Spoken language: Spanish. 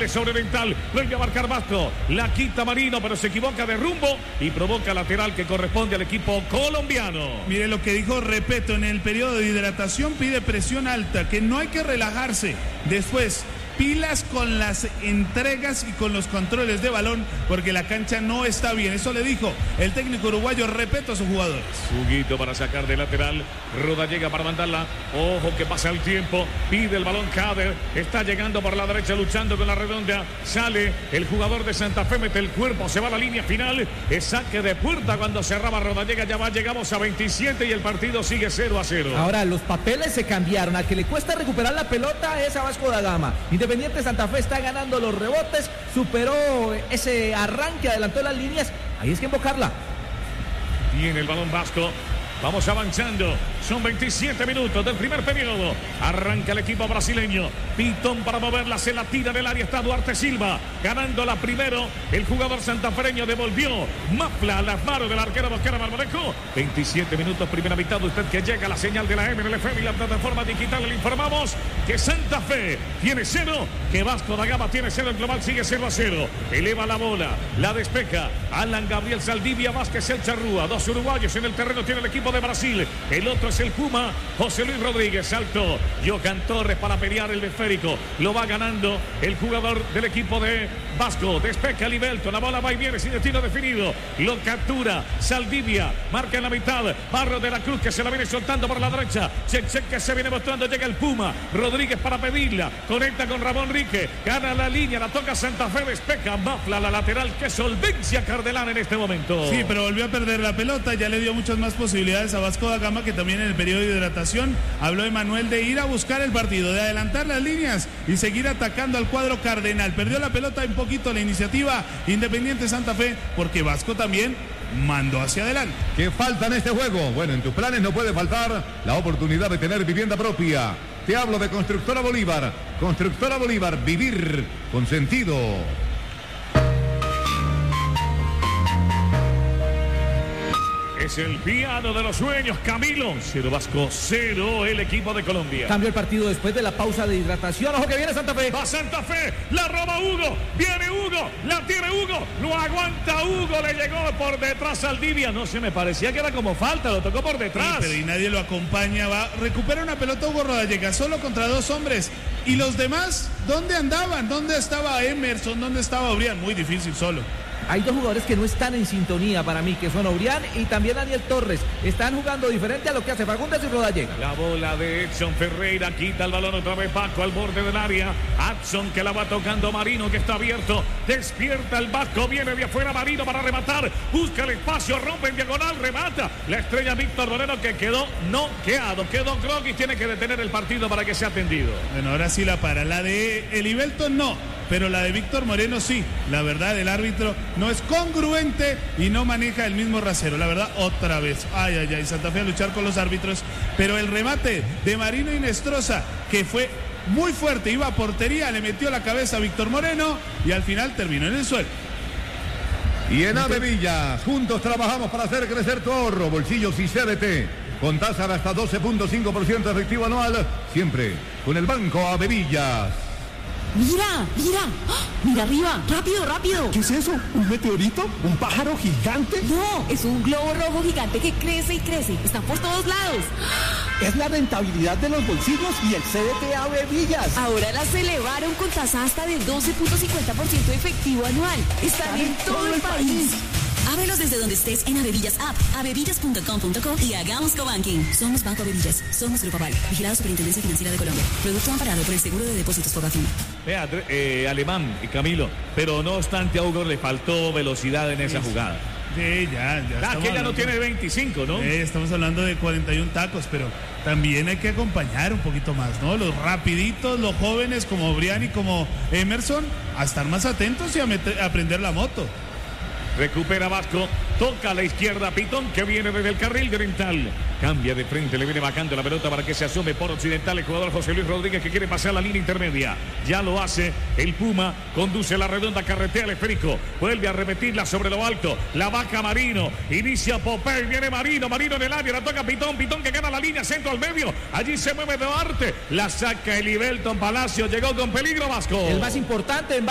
Sale sobre Oriental. Vuelve a marcar Vasco. La quita Marino, pero se equivoca de rumbo y provoca lateral que corresponde al equipo colombiano. Mire lo que dijo Repeto en el periodo de hidratación. Pide presión alta, que no hay que relajarse. Después, pilas con las entregas y con los controles de balón, porque la cancha no está bien. Eso le dijo el técnico uruguayo Repeto a sus jugadores. Huguito para sacar de lateral. Rodallega para mandarla. Ojo que pasa el tiempo. Pide el balón Cader. Está llegando por la derecha luchando con la redonda. Sale el jugador de Santa Fe. Mete el cuerpo. Se va a la línea final. Es saque de puerta cuando cerraba Rodallega. Llegamos a 27 y el partido sigue 0-0. Ahora los papeles se cambiaron. A que le cuesta recuperar la pelota es a Vasco da Gama. Independiente Santa Fe está ganando los rebotes. Superó ese arranque. Adelantó las líneas. Ahí es que invocarla. Tiene el balón Vasco. Vamos avanzando. Son 27 minutos del primer periodo. Arranca el equipo brasileño. Pitón para moverla. Se la tira del área. Está Duarte Silva. Ganándola primero. El jugador santafereño devolvió. Mafla a las manos del arquero Bosquera Marmolejo. 27 minutos, primera mitad. Usted que llega a la señal de la MLFM y la plataforma digital. Le informamos que Santa Fe tiene 0. Que Vasco da Gama tiene 0. El global sigue 0-0. Eleva la bola. La despeja. Alan Gabriel Saldivia. Vázquez El Charrúa. Dos uruguayos en el terreno. Tiene el equipo de Brasil. El otro es el Puma. José Luis Rodríguez. Salto. Johan Torres para pelear el esférico. Lo va ganando el jugador del equipo de Vasco. Despeja Libelto. La bola va y viene sin destino definido. Lo captura Saldivia. Marca en la mitad. Barro de la Cruz que se la viene soltando por la derecha. Check que se viene mostrando. Llega el Puma. Rodríguez para pedirla. Conecta con Ramón Rique. Gana la línea. La toca Santa Fe. Despeja Mafla la lateral. Que solvencia Cardelán en este momento. Sí, pero volvió a perder la pelota. Ya le dio muchas más posibilidades a Vasco da Gama, que también en el periodo de hidratación habló Emanuel de ir a buscar el partido, de adelantar las líneas y seguir atacando al cuadro cardenal. Perdió la pelota un poquito la iniciativa Independiente Santa Fe, porque Vasco también mandó hacia adelante. ¿Qué falta en este juego? Bueno, en tus planes no puede faltar la oportunidad de tener vivienda propia. Te hablo de Constructora Bolívar. Constructora Bolívar, vivir con sentido. Es el piano de los sueños, Camilo. 0 Vasco, 0 el equipo de Colombia. Cambio el partido después de la pausa de hidratación. Ojo que viene Santa Fe. Va Santa Fe, la roba Hugo. Viene Hugo, la tiene Hugo. Lo aguanta Hugo, le llegó por detrás Saldivia. No se me parecía que era como falta, lo tocó por detrás. Sí, pero y nadie lo acompaña. Recupera una pelota Hugo Rodallega, solo contra dos hombres. ¿Y los demás dónde andaban? ¿Dónde estaba Emerson? ¿Dónde estaba Obrián? Muy difícil solo. Hay dos jugadores que no están en sintonía para mí, que son Obrián y también Daniel Torres. Están jugando diferente a lo que hace Fagundes y Rodallega. La bola de Edson Ferreira, quita el balón otra vez Paco al borde del área. Edson que la va tocando Marino, que está abierto. Despierta el Vasco, viene de afuera Marino para rematar. Busca el espacio, rompe en diagonal, remata. La estrella Víctor Moreno que quedó noqueado. Quedó Croquis, tiene que detener el partido para que sea atendido. Bueno, ahora sí la para. La de Elivelto no, pero la de Víctor Moreno sí. La verdad, el árbitro no es congruente y no maneja el mismo rasero. La verdad, otra vez. Ay, Santa Fe a luchar con los árbitros. Pero el remate de Marino Inestrosa, que fue muy fuerte, iba a portería, le metió la cabeza a Víctor Moreno y al final terminó en el suelo. Y en Avevillas, juntos trabajamos para hacer crecer tu ahorro, bolsillos y CDT. Con tasa de hasta 12.5% efectivo anual, siempre con el Banco Avevillas. ¡Mira! ¡Mira arriba! ¡Rápido! ¿Qué es eso? ¿Un meteorito? ¿Un pájaro gigante? No, es un globo rojo gigante que crece y crece. Está por todos lados. Es la rentabilidad de los bolsillos y el CDT Avevillas. Ahora las elevaron con tasa hasta de 12.50% efectivo anual. Están en todo el país. Ábrelos desde donde estés en Avevillas App, avevillas.com.co y hagamos cobanking. Somos Banco Avevillas, somos Grupo Aval, vigilado Superintendencia Financiera de Colombia. Producto amparado por el Seguro de Depósitos Fogafín. Vea, Alemán y Camilo, pero no obstante a Hugo le faltó velocidad en esa jugada. Sí, ya. Que ya no tiene 25, ¿no? Estamos hablando de 41 tacos, pero también hay que acompañar un poquito más, ¿no? Los rapiditos, los jóvenes como Obrián y como Emerson, a estar más atentos y a aprender la moto. Recupera Vasco, toca a la izquierda Pitón que viene desde el carril de Oriental. Cambia de frente, le viene bajando la pelota para que se asome por Occidental el jugador José Luis Rodríguez que quiere pasar la línea intermedia. Ya lo hace el Puma, conduce la redonda, carretea el esférico, vuelve a repetirla sobre lo alto, la baja Marino, inicia Popey, viene Marino en el área, la toca Pitón que gana la línea, centro al medio, allí se mueve Duarte, la saca Elivelton Palacio, llegó con peligro Vasco. El más importante en